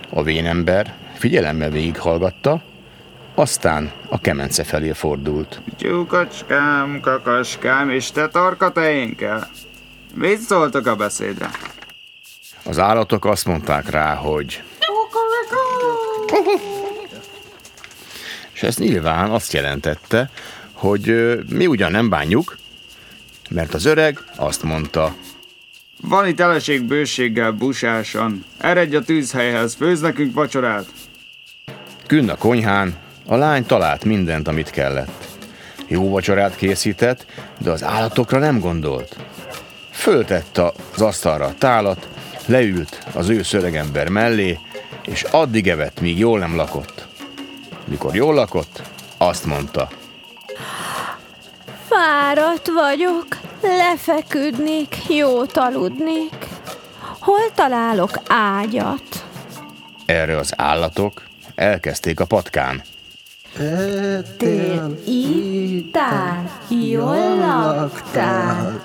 A vénember figyelemmel végighallgatta, aztán a kemence felé fordult. Tyúkocskám, kakaskám, és te torka tejénkkel. Mit szóltok a beszédre? Az állatok azt mondták rá, hogy... És ez nyilván azt jelentette, hogy mi ugyan nem bánjuk, mert az öreg azt mondta: Van itt eleség bőséggel, busásan. Eredj a tűzhelyhez, főzz nekünk vacsorát. Künn a konyhán a lány talált mindent, amit kellett. Jó vacsorát készített, de az állatokra nem gondolt. Föltette az asztalra a tálat, leült az ősz öregember mellé, és addig evett, míg jól nem lakott. Mikor jól lakott, azt mondta: Fáradt vagyok, lefeküdnék, jót aludnék. Hol találok ágyat? Erre az állatok elkezdték a patkán: Tél, ittál, jól laktál,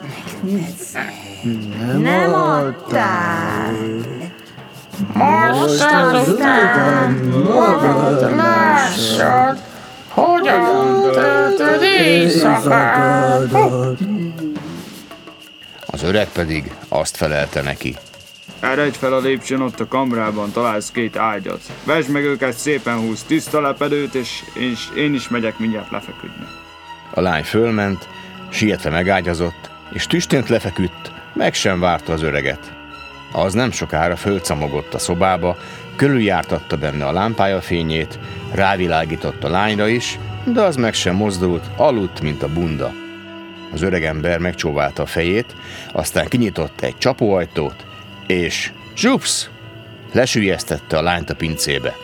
nem adtál. Most azután magad lássad, hogyan töltöd éjszakádat. Az öreg pedig azt felelte neki: Eredj fel a lépcsőn, ott a kamrában találsz 2 ágyat. Vesd meg őket, szépen húz tiszta lepedőt, és én is megyek mindjárt lefeküdni. A lány fölment, sietve megágyazott, és tüstént lefeküdt, meg sem várta az öreget. Az nem sokára fölcamogott a szobába, körüljártatta benne a lámpája fényét, rávilágított a lányra is, de az meg sem mozdult, aludt, mint a bunda. Az öregember megcsóválta a fejét, aztán kinyitott egy csapóajtót, és zsupsz! Lesüllyesztette a lányt a pincébe.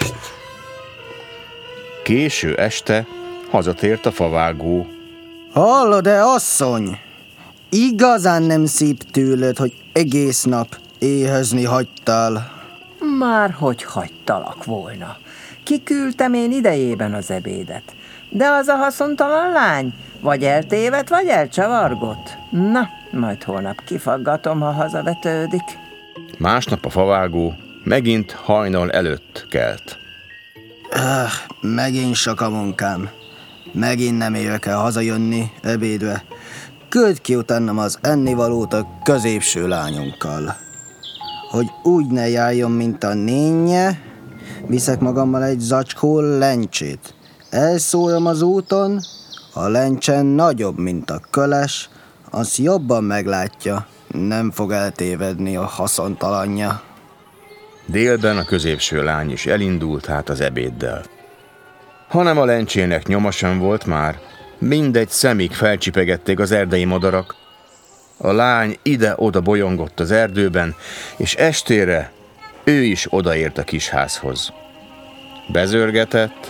Késő este hazatért a favágó. Hallod-e, asszony? Igazán nem szép tőled, hogy egész nap éhezni hagytál. Már hogy hagytalak volna. Kiküldtem én idejében az ebédet. De az a haszontalan lány vagy eltévedt, vagy elcsavargott. Na, majd holnap kifaggatom, ha hazavetődik. Másnap a favágó megint hajnal előtt kelt. Megint sok a munkám. Megint nem érek el hazajönni ebédre. Küld ki utánam az ennivalót a középső lányunkkal. Hogy úgy ne járjon, mint a nénye, viszek magammal egy zacskó lencsét. Elszórom az úton, a lencse nagyobb, mint a köles, az jobban meglátja, nem fog eltévedni a haszontalanja. Délben a középső lány is elindult hát az ebéddel. Hanem a lencsének nyoma sem volt már, mindegy szemig felcsipegették az erdei madarak. A lány ide-oda bolyongott az erdőben, és estére ő is odaért a kisházhoz. Bezörgetett,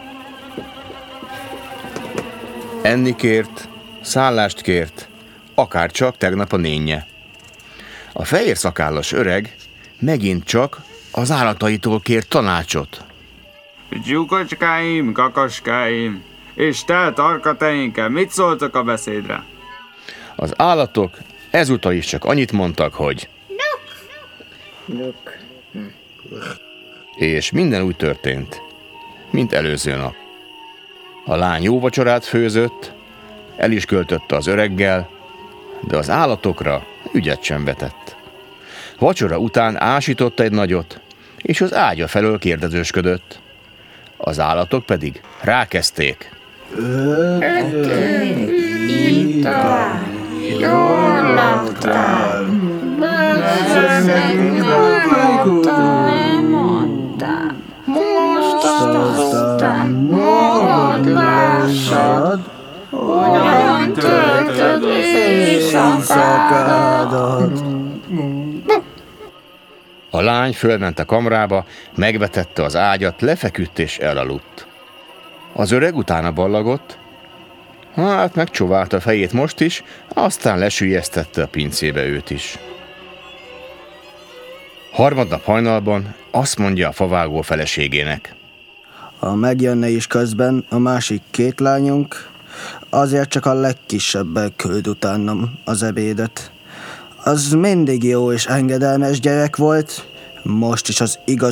enni kért, szállást kért, akárcsak tegnap a nénye. A fehér szakállas öreg megint csak az állataitól kért tanácsot. Tyúkocskáim, kakaskáim, és te tarka tejénkkel, mit szóltok a beszédre? Az állatok ezúttal is csak annyit mondtak, hogy Nyuk. és minden úgy történt, mint előző nap. A lány jó vacsorát főzött, el is költötte az öreggel, de az állatokra ügyet sem vetett. Vacsora után ásított egy nagyot, és az ágya felől kérdezősködött. Az állatok pedig rákezdték. Ittál, jól laktál, nekünk Nem adtál. most azután magad lássad, hogyan töltöd éjszakádat. A lány fölment a kamrába, megvetette az ágyat, lefeküdt és elaludt. Az öreg utána ballagott, hát megcsóválta a fejét most is, aztán lesüllyesztette a pincébe őt is. Harmadnap hajnalban azt mondja a favágó feleségének: Ha megjönne is közben a másik 2 lányunk, azért csak a legkisebbel küld utánam az ebédet. Az mindig jó és engedelmes gyerek volt, most is az igaz